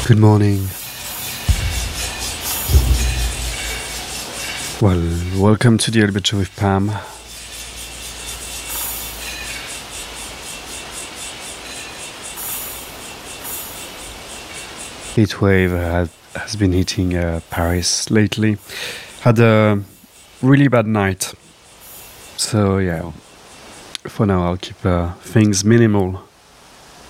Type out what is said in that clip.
Good morning. Well, welcome to the Albert Show with Pam. Heat wave has been hitting Paris lately. Had a really bad night. So yeah, for now I'll keep things minimal